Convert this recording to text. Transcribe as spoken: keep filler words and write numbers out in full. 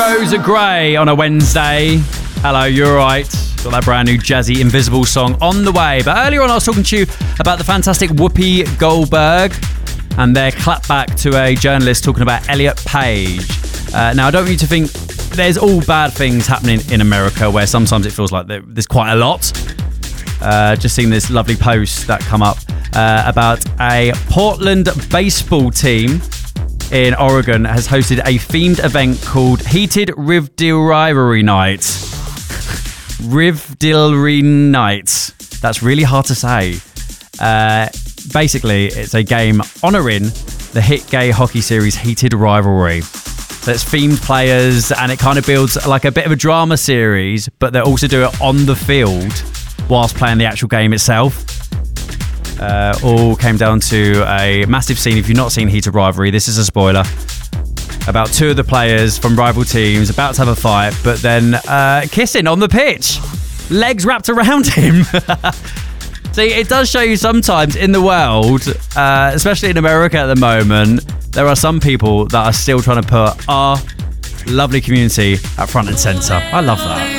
Rosa Grey on a Wednesday. Hello, you're right. Got that brand new jazzy Invisible song on the way. But earlier on I was talking to you about the fantastic Whoopi Goldberg and their clapback to a journalist talking about Elliot Page. Uh, now, I don't want you to think there's all bad things happening in America where sometimes it feels like there's quite a lot. Uh, just seen this lovely post that come up uh, about a Portland baseball team in Oregon has hosted a themed event called Heated Rivalry Night. Rivalry Night. That's really hard to say. Uh, basically, it's a game honouring the hit gay hockey series Heated Rivalry. So it's themed players and it kind of builds like a bit of a drama series, but they also do it on the field whilst playing the actual game itself. Uh, all came down to a massive scene. If you've not seen Heated Rivalry, this is a spoiler. About two of the players from rival teams about to have a fight, but then uh, kissing on the pitch. Legs wrapped around him. See, it does show you sometimes in the world, uh, especially in America at the moment, there are some people that are still trying to put our lovely community at front and centre. I love that.